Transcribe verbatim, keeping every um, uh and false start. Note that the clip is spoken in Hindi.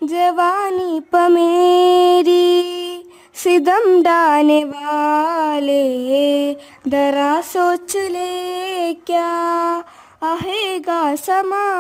जवानी प मेरी सिदम डाने वाले, जरा सोच ले क्या आएगा समा।